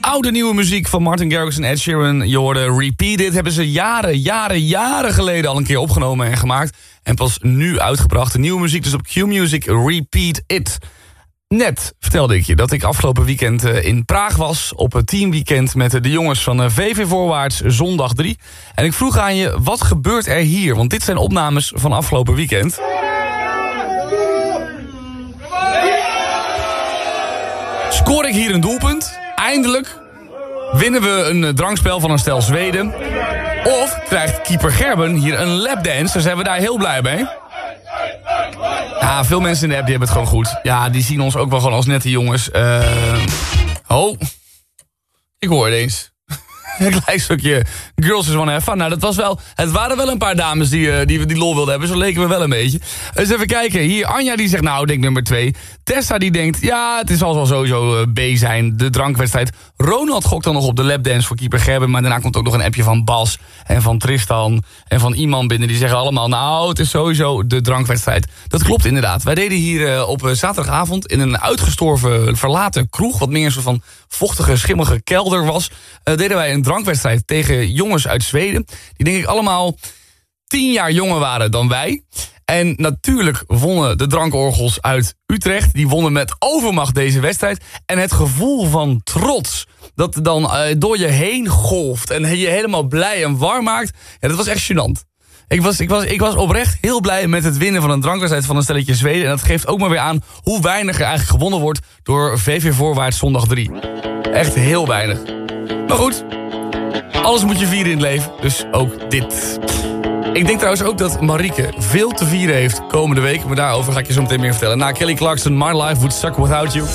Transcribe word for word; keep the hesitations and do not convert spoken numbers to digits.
oude nieuwe muziek van Martin Garrix en Ed Sheeran. Je hoorde Repeat It. Hebben ze jaren, jaren, jaren geleden al een keer opgenomen en gemaakt. En pas nu uitgebracht. De nieuwe muziek dus op Q-Music, Repeat It. Net vertelde ik je dat ik afgelopen weekend in Praag was... op het teamweekend met de jongens van V V Voorwaarts, zondag drie. En ik vroeg aan je, wat gebeurt er hier? Want dit zijn opnames van afgelopen weekend. Scoor ik hier een doelpunt? Eindelijk winnen we een drankspel van een stel Zweden. Of krijgt keeper Gerben hier een lapdance? Dus zijn we daar heel blij mee. Ja, veel mensen in de app die hebben het gewoon goed. Ja, die zien ons ook wel gewoon als nette jongens. Uh... Oh, ik hoor het eens. Een klein stukje Girls is One Have Fun. Nou, dat was wel, het waren wel een paar dames die, uh, die, die lol wilden hebben. Zo leken we wel een beetje. Dus even kijken. Hier, Anja die zegt, nou, denk nummer twee. Tessa die denkt, ja, het is al wel sowieso uh, B zijn, de drankwedstrijd. Ronald gokt dan nog op de lapdance voor keeper Gerben. Maar daarna komt ook nog een appje van Bas en van Tristan en van iemand binnen. Die zeggen allemaal, nou, het is sowieso de drankwedstrijd. Dat klopt inderdaad. Wij deden hier uh, op uh, zaterdagavond in een uitgestorven, verlaten kroeg. Wat meer een soort van vochtige, schimmige kelder was. Uh, deden wij een drankwedstrijd tegen jongens uit Zweden. Die denk ik allemaal tien jaar jonger waren dan wij. En natuurlijk wonnen de drankorgels uit Utrecht. Die wonnen met overmacht deze wedstrijd. En het gevoel van trots dat dan uh, door je heen golft en je helemaal blij en warm maakt. Ja, dat was echt gênant. Ik was, ik, was, ik was oprecht heel blij met het winnen van een drankwedstrijd van een stelletje Zweden. En dat geeft ook maar weer aan hoe weinig er eigenlijk gewonnen wordt door V V Voorwaarts zondag drie. Echt heel weinig. Maar goed, alles moet je vieren in het leven, dus ook dit. Ik denk trouwens ook dat Marieke veel te vieren heeft komende week. Maar daarover ga ik je zo meteen meer vertellen. Na Kelly Clarkson, My Life Would Suck Without You.